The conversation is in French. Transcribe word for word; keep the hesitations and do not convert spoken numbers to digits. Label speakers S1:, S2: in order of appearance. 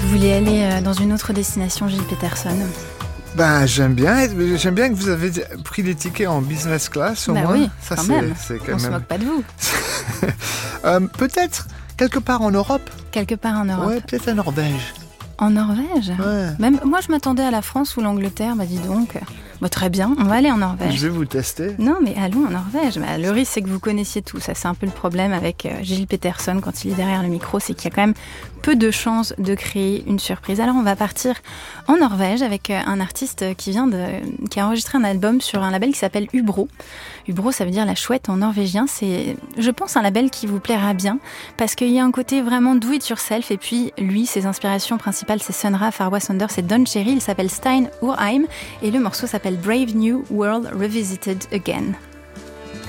S1: vous voulez aller dans une autre destination, Gilles Peterson?
S2: Ben, j'aime bien, j'aime bien que vous avez pris des tickets en business class au
S1: bah
S2: moins.
S1: Oui,
S2: ça,
S1: quand
S2: c'est,
S1: même.
S2: c'est quand
S1: On
S2: même...
S1: se moque pas de vous.
S2: euh, peut-être quelque part en Europe.
S1: Quelque part en Europe.
S2: Ouais, peut-être la Norvège.
S1: En Norvège?
S2: Ouais.
S1: Même, moi, je m'attendais à la France ou l'Angleterre. Bah, dis donc. Bah, très bien, on va aller en Norvège.
S2: Je vais vous tester.
S1: Non, mais allons en Norvège. Bah, le risque, c'est que vous connaissiez tout. Ça, c'est un peu le problème avec euh, Gilles Peterson quand il est derrière le micro. C'est qu'il y a quand même peu de chances de créer une surprise. Alors, on va partir en Norvège avec euh, un artiste qui vient de, qui a enregistré un album sur un label qui s'appelle Ubro. Ubro, ça veut dire la chouette en norvégien. C'est, je pense, un label qui vous plaira bien parce qu'il y a un côté vraiment do it yourself. Et puis, lui, ses inspirations principales, c'est Sun Ra, Farwa Saunders, c'est Don Cherry. Il s'appelle Stein Urheim et le morceau s'appelle Brave New World Revisited Again.